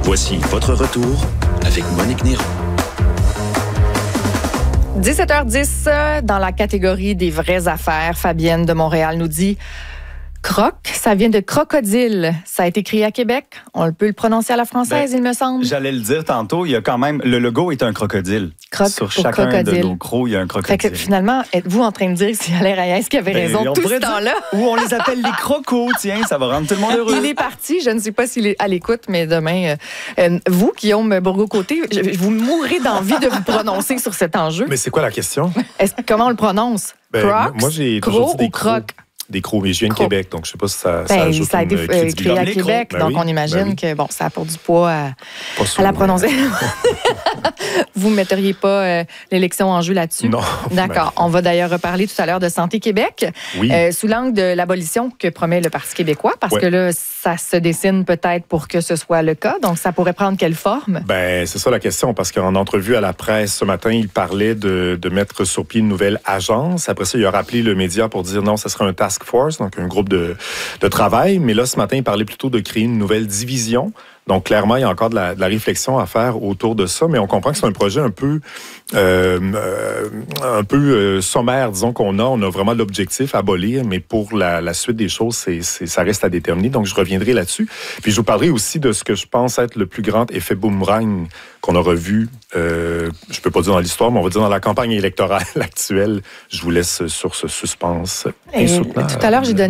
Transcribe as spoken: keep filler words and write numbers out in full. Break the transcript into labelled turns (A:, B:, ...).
A: Voici votre retour avec Monique Néron.
B: dix-sept heures dix, dans la catégorie des vraies affaires, Fabienne de Montréal nous dit croc, ça vient de crocodile. Ça a été créé à Québec. On peut le prononcer à la française, ben, il me semble.
C: J'allais le dire tantôt, il y a quand même, le logo est un crocodile.
B: Croc
C: Sur chacun
B: crocodile.
C: de nos crocs, il y a un crocodile.
B: Fait que finalement, êtes-vous en train de dire que c'est Alain Reyes qui avait
C: ben,
B: raison tout ce temps-là?
C: Ou on les appelle les crocos, tiens, ça va rendre tout le monde heureux.
B: Il est parti, je ne sais pas s'il est à l'écoute, mais demain, euh, euh, vous, Guillaume Bourgault-Côté, je, je vous mourrez d'envie de vous prononcer sur cet enjeu.
D: Mais c'est quoi la question?
B: Est-ce, comment on le prononce?
D: Ben,
B: Crocs,
D: moi, j'ai
B: crocs
D: toujours dit des
B: ou crocs?
D: Des crocs, mais je viens de
B: Crocs.
D: Québec, donc je ne sais pas si ça,
B: Ben,
D: ça ajoute
B: ça a été
D: une
B: euh,
D: crédibilité.
B: créé à
C: Les
B: Québec,
D: crocs, ben
B: donc
D: oui,
B: on imagine
D: ben oui.
B: que bon, ça apporte du poids à,
D: Pas sûr,
B: à la
D: mais-
B: prononciation. Vous ne metteriez pas euh, l'élection en jeu là-dessus?
D: Non.
B: D'accord.
D: Ben,
B: On va d'ailleurs reparler tout à l'heure de Santé Québec,
D: Oui.
B: euh, sous l'angle de l'abolition que promet le Parti québécois, parce
D: Ouais.
B: que là, ça se dessine peut-être pour que ce soit le cas. Donc, ça pourrait prendre quelle forme?
D: Ben, c'est ça la question, parce qu'en entrevue à la presse ce matin, il parlait de, de mettre sur pied une nouvelle agence. Après ça, il a rappelé le média pour dire non, ce serait un task force, donc un groupe de, de travail. Mais là, ce matin, il parlait plutôt de créer une nouvelle division. Donc, clairement, il y a encore de la, de la réflexion à faire autour de ça, mais on comprend que c'est un projet un peu, euh, euh, un peu euh, sommaire, disons, qu'on a. On a vraiment l'objectif à abolir, mais pour la, la suite des choses, c'est, c'est, ça reste à déterminer. Donc, je reviendrai là-dessus. Puis, je vous parlerai aussi de ce que je pense être le plus grand effet boomerang qu'on aura vu, euh, je peux pas dire dans l'histoire, mais on va dire dans la campagne électorale actuelle. Je vous laisse sur ce suspense
B: Et
D: insoutenable.
B: tout à l'heure, j'ai donné